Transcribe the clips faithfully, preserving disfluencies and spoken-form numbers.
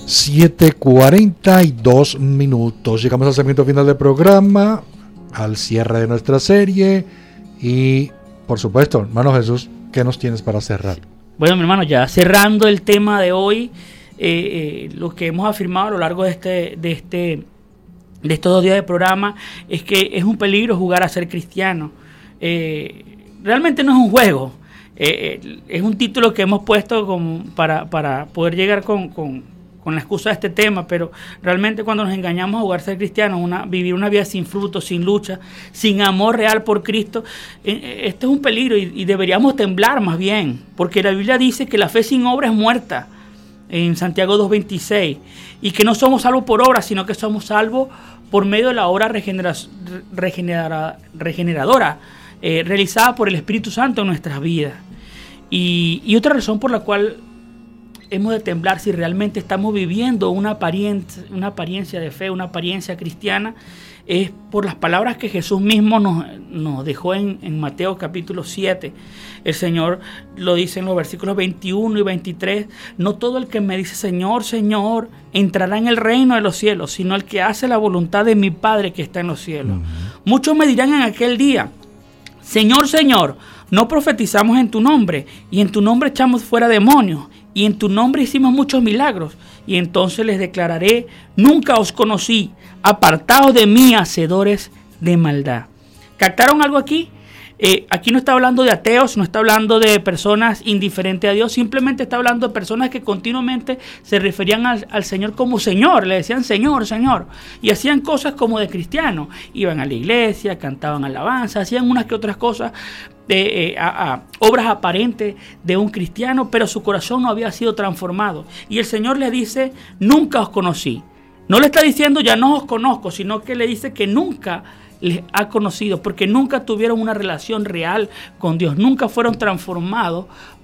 siete cuarenta y dos minutos. Llegamos al segmento final del programa, al cierre de nuestra serie. Y, por supuesto, hermano Jesús, ¿qué nos tienes para cerrar? Bueno, mi hermano, ya cerrando el tema de hoy, eh, eh, lo que hemos afirmado a lo largo de este, de este, de estos dos días de programa es que es un peligro jugar a ser cristiano. Eh, realmente no es un juego. Eh, eh, es un título que hemos puesto como para, para poder llegar con, con, con la excusa de este tema, pero realmente cuando nos engañamos a jugar a ser cristianos, una, vivir una vida sin fruto, sin lucha, sin amor real por Cristo, eh, este es un peligro y, y deberíamos temblar más bien, porque la Biblia dice que la fe sin obra es muerta, en Santiago dos veintiséis, y que no somos salvos por obra, sino que somos salvos por medio de la obra regenera, regenera, regeneradora eh, realizada por el Espíritu Santo en nuestras vidas. Y, y otra razón por la cual hemos de temblar si realmente estamos viviendo una apariencia, una apariencia de fe, una apariencia cristiana, es por las palabras que Jesús mismo nos, nos dejó en, en Mateo capítulo siete. El Señor lo dice en los versículos veintiuno y veintitrés: no todo el que me dice Señor, Señor, entrará en el reino de los cielos, sino el que hace la voluntad de mi Padre que está en los cielos. Uh-huh. Muchos me dirán en aquel día: Señor, Señor, no profetizamos en tu nombre, y en tu nombre echamos fuera demonios, y en tu nombre hicimos muchos milagros. Y entonces les declararé: nunca os conocí, apartados de mí, hacedores de maldad. ¿Captaron algo aquí? Eh, aquí no está hablando de ateos, no está hablando de personas indiferentes a Dios, simplemente está hablando de personas que continuamente se referían al, al Señor como Señor, le decían Señor, Señor, y hacían cosas como de cristianos, iban a la iglesia, cantaban alabanza, hacían unas que otras cosas, de, eh, a, a, obras aparentes de un cristiano, pero su corazón no había sido transformado, y el Señor le dice: nunca os conocí. No le está diciendo ya no os conozco, sino que le dice que nunca les ha conocido, porque nunca tuvieron una relación real con Dios, nunca fueron transformados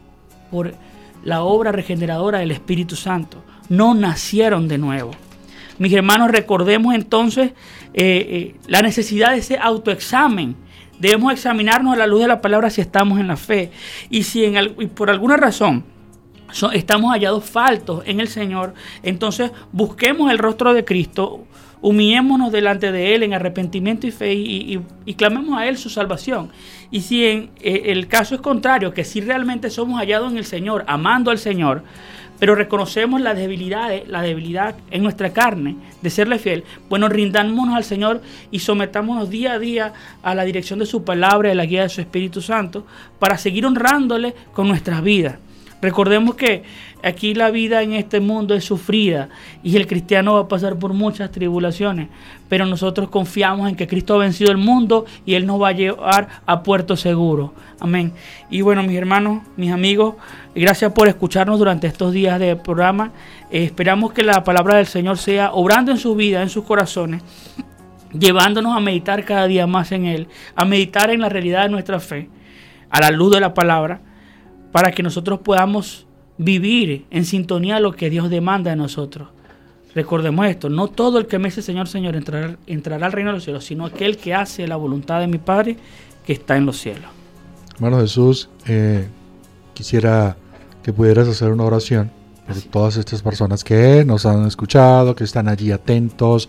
por la obra regeneradora del Espíritu Santo, no nacieron de nuevo. Mis hermanos, recordemos entonces eh, eh, la necesidad de ese autoexamen. Debemos examinarnos a la luz de la palabra si estamos en la fe, y si en el, y por alguna razón so, estamos hallados faltos en el Señor, entonces busquemos el rostro de Cristo, humillémonos delante de Él en arrepentimiento y fe y, y, y clamemos a Él su salvación. Y si en eh, el caso es contrario, que si realmente somos hallados en el Señor, amando al Señor, pero reconocemos la debilidad, la debilidad en nuestra carne de serle fiel, bueno, rindámonos al Señor y sometámonos día a día a la dirección de su palabra y a la guía de su Espíritu Santo para seguir honrándole con nuestras vidas. Recordemos que aquí la vida en este mundo es sufrida y el cristiano va a pasar por muchas tribulaciones, pero nosotros confiamos en que Cristo ha vencido el mundo y Él nos va a llevar a puerto seguro. Amén. Y bueno, mis hermanos, mis amigos, gracias por escucharnos durante estos días de programa. Eh, esperamos que la palabra del Señor sea obrando en sus vidas, en sus corazones, llevándonos a meditar cada día más en Él, a meditar en la realidad de nuestra fe, a la luz de la palabra, para que nosotros podamos vivir en sintonía a lo que Dios demanda de nosotros. Recordemos esto: no todo el que me dice Señor, Señor entrará, entrará al reino de los cielos, sino aquel que hace la voluntad de mi Padre que está en los cielos. Hermano Jesús, eh, quisiera que pudieras hacer una oración por todas estas personas que nos han escuchado, que están allí atentos,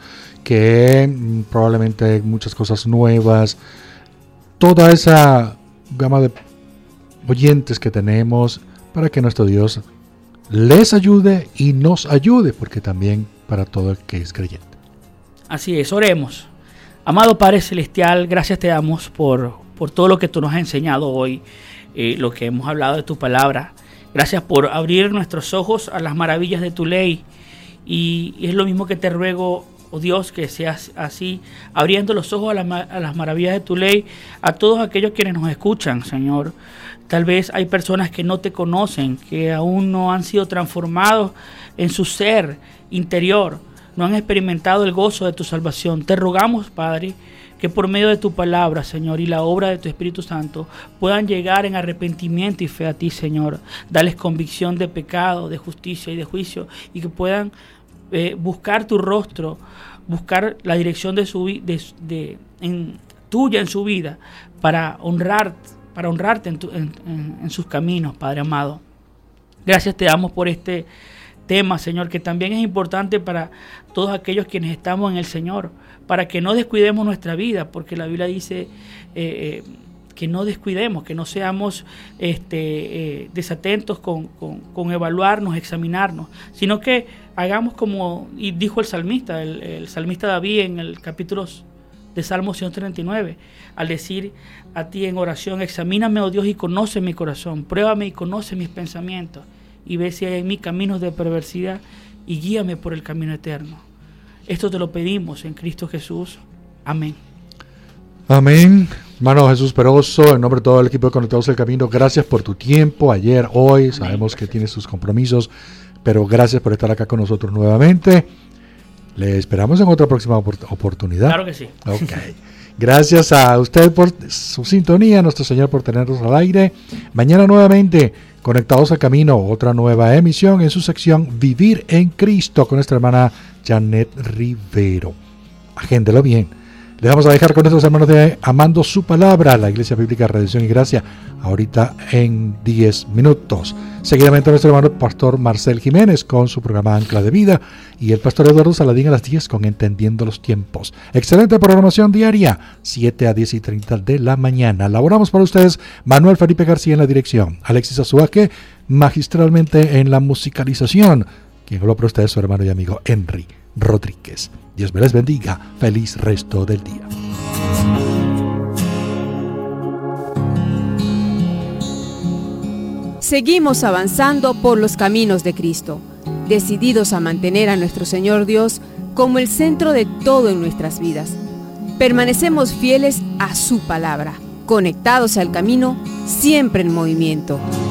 que mm, probablemente hay muchas cosas nuevas, toda esa gama de oyentes que tenemos, para que nuestro Dios les ayude y nos ayude, porque también para todo el que es creyente. Así es, oremos. Amado Padre Celestial, gracias te damos por, por todo lo que tú nos has enseñado hoy, eh, lo que hemos hablado de tu palabra. Gracias por abrir nuestros ojos a las maravillas de tu ley, y, y es lo mismo que te ruego, oh Dios, que seas así, abriendo los ojos a, la, a las maravillas de tu ley, a todos aquellos quienes nos escuchan, Señor. Tal vez hay personas que no te conocen, que aún no han sido transformados en su ser interior, no han experimentado el gozo de tu salvación. Te rogamos, Padre, que por medio de tu palabra, Señor, y la obra de tu Espíritu Santo, puedan llegar en arrepentimiento y fe a ti, Señor. Dales convicción de pecado, de justicia y de juicio, y que puedan eh, buscar tu rostro, buscar la dirección de su de, de, en, tuya en su vida, para honrarte. para honrarte en, tu, en, en, en sus caminos, Padre amado. Gracias te damos por este tema, Señor, que también es importante para todos aquellos quienes estamos en el Señor, para que no descuidemos nuestra vida, porque la Biblia dice eh, eh, que no descuidemos, que no seamos este, eh, desatentos con, con, con evaluarnos, examinarnos, sino que hagamos como y dijo el salmista, el, el salmista David en el capítulo de Salmo ciento treinta y nueve, al decir a ti en oración: examíname, oh Dios, y conoce mi corazón, pruébame y conoce mis pensamientos, y ve si hay en mí caminos de perversidad, y guíame por el camino eterno. Esto te lo pedimos en Cristo Jesús. Amén. Amén. Hermano Jesús Peroso, en nombre de todo el equipo de Conectados al Camino, gracias por tu tiempo ayer, hoy. Amén. Sabemos gracias. Que tienes tus compromisos, pero gracias por estar acá con nosotros nuevamente. Le esperamos en otra próxima opor- oportunidad. Claro que sí. Okay. Gracias a usted por su sintonía, nuestro Señor por tenernos al aire. Mañana nuevamente, Conectados al Camino, otra nueva emisión en su sección Vivir en Cristo con nuestra hermana Janet Rivero. Agéndelo bien. Les vamos a dejar con nuestros hermanos de Amando su Palabra, la Iglesia Bíblica Redención y Gracia, ahorita en diez minutos. Seguidamente nuestro hermano Pastor Marcel Jiménez con su programa Ancla de Vida y el Pastor Eduardo Saladín a las diez con Entendiendo los Tiempos. Excelente programación diaria, siete a diez y treinta de la mañana. Laboramos para ustedes Manuel Felipe García en la dirección, Alexis Azuaje magistralmente en la musicalización. Quien habló para ustedes su hermano y amigo Henry Rodríguez. Dios me les bendiga. Feliz resto del día. Seguimos avanzando por los caminos de Cristo, decididos a mantener a nuestro Señor Dios como el centro de todo en nuestras vidas. Permanecemos fieles a su palabra, conectados al camino, siempre en movimiento.